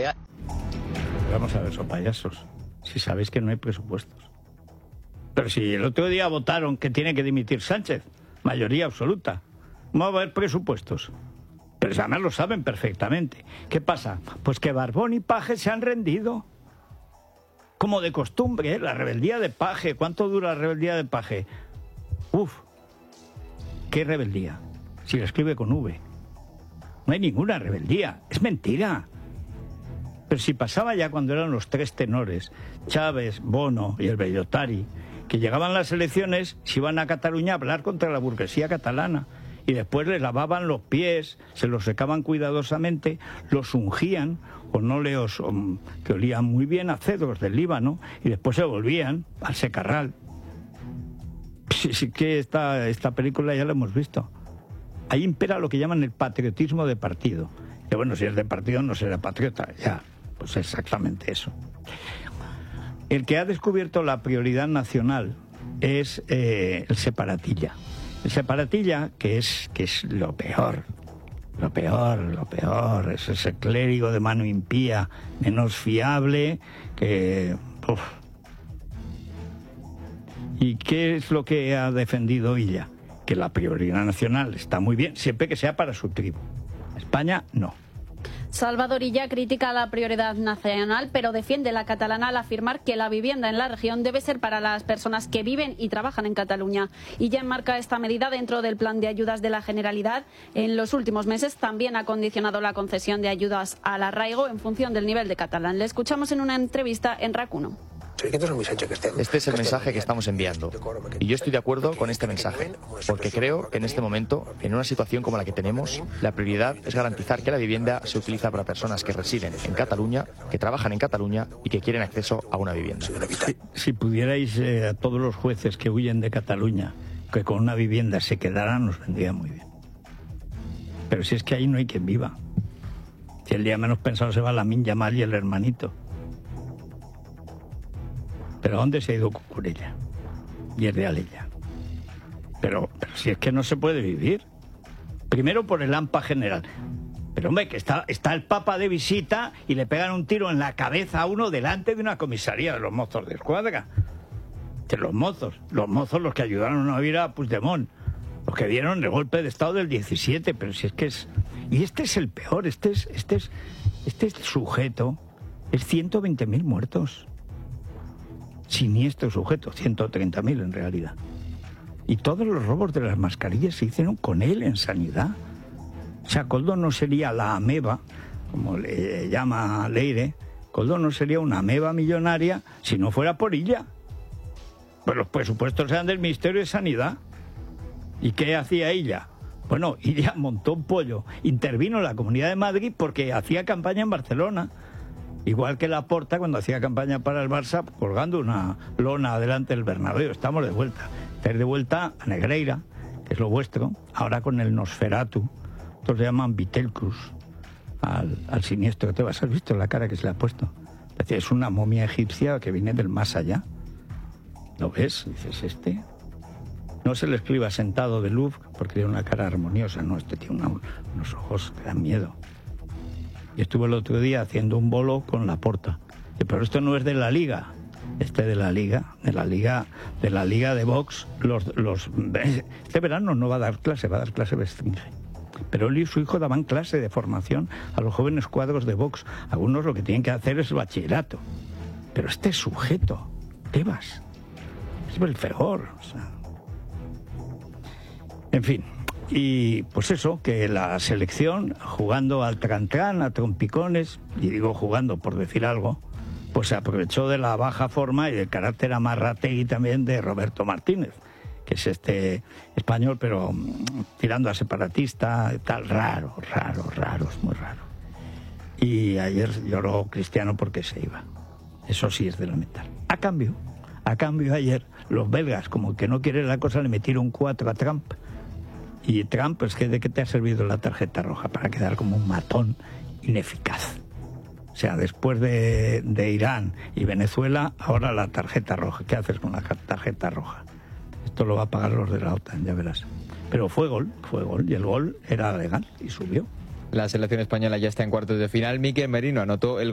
Europea. Vamos a ver, son payasos. Si sabéis que no hay presupuestos. Pero si el otro día votaron que tiene que dimitir Sánchez, mayoría absoluta, no va a haber presupuestos. Pero además lo saben perfectamente. ¿Qué pasa? Pues que Barbón y Paje se han rendido. Como de costumbre, ¿eh? La rebeldía de Paje. ¿Cuánto dura la rebeldía de Paje? Uf, ¿qué rebeldía? Si lo escribe con V. No hay ninguna rebeldía. Es mentira. Pero si pasaba ya cuando eran los tres tenores, Chávez, Bono y el Bellotari, que llegaban las elecciones, se iban a Cataluña a hablar contra la burguesía catalana. Y después les lavaban los pies, se los secaban cuidadosamente, los ungían con óleos que olían muy bien a cedros del Líbano, y después se volvían al secarral. Sí que esta película ya la hemos visto. Ahí impera lo que llaman el patriotismo de partido. Que bueno, si es de partido no será patriota, ya, pues exactamente eso. El que ha descubierto la prioridad nacional es el separatilla. El separatilla, que es lo peor, es ese clérigo de mano impía, menos fiable, que... Uf. ¿Y qué es lo que ha defendido Illa? Que la prioridad nacional está muy bien, siempre que sea para su tribu. España, no. Salvador Illa critica la prioridad nacional, pero defiende la catalana al afirmar que la vivienda en la región debe ser para las personas que viven y trabajan en Cataluña. Illa enmarca esta medida dentro del plan de ayudas de la Generalidad. En los últimos meses también ha condicionado la concesión de ayudas al arraigo en función del nivel de catalán. Le escuchamos en una entrevista en RAC 1. Este es el mensaje que estamos enviando. Y yo estoy de acuerdo con este mensaje, porque creo que en este momento, en una situación como la que tenemos, la prioridad es garantizar que la vivienda se utiliza para personas que residen en Cataluña, que trabajan en Cataluña y que quieren acceso a una vivienda. Si pudierais a todos los jueces que huyen de Cataluña, que con una vivienda se quedaran, nos vendría muy bien. Pero si es que ahí no hay quien viva. Si el día menos pensado se va Lamine Yamal y el hermanito. ¿Pero dónde se ha ido Cucurella? Y es de Alella. Pero si es que no se puede vivir. Primero por el AMPA general. Pero hombre, que está el Papa de visita y le pegan un tiro en la cabeza a uno delante de una comisaría de los mozos de escuadra. De los mozos los que ayudaron a huir a Puigdemont. Los que dieron el golpe de Estado del 17. Pero si es que es... Y este es el peor. Este sujeto es 120.000 muertos. Siniestro sujeto, 130.000 en realidad. Y todos los robos de las mascarillas se hicieron con él en sanidad. O sea, Koldo no sería la ameba, como le llama Leire. Koldo no sería una ameba millonaria si no fuera por Illa. Pues los presupuestos eran del Ministerio de Sanidad. ¿Y qué hacía Illa? Bueno, Illa montó un pollo, intervino en la Comunidad de Madrid porque hacía campaña en Barcelona. Igual que Laporta cuando hacía campaña para el Barça, colgando una lona delante del Bernabéu. Estamos de vuelta. Estáis de vuelta a Negreira, que es lo vuestro, ahora con el Nosferatu. Estos le llaman Vitelcus al siniestro. ¿Te has visto la cara que se le ha puesto? Es una momia egipcia que viene del más allá. ¿Lo ves? Dices, este... No se le escriba sentado de Louvre porque tiene una cara armoniosa. No, este tiene unos ojos que dan miedo. Y estuve el otro día haciendo un bolo con Laporta. Pero esto no es de la Liga. De la Liga de Vox. Este verano no va a dar clase, va a dar clase Bestringe. Pero él y su hijo daban clase de formación a los jóvenes cuadros de Vox. Algunos lo que tienen que hacer es el bachillerato. Pero este sujeto, Tebas, es el peor. O sea. En fin. Y pues eso, que la selección, jugando al trancán, a trompicones, y digo jugando por decir algo, pues se aprovechó de la baja forma y del carácter amarrategui también de Roberto Martínez, que es este español, pero tirando a separatista, tal, raro, es muy raro. Y ayer lloró Cristiano porque se iba. Eso sí es de lamentar. A cambio ayer, los belgas, como que no quieren la cosa, le metieron 4 a Trump. Y Trump, es que ¿de qué te ha servido la tarjeta roja? Para quedar como un matón ineficaz. O sea, después de Irán y Venezuela, ahora la tarjeta roja. ¿Qué haces con la tarjeta roja? Esto lo va a pagar los de la OTAN, ya verás. Pero fue gol, y el gol era legal y subió. La selección española ya está en cuartos de final. Mikel Merino anotó el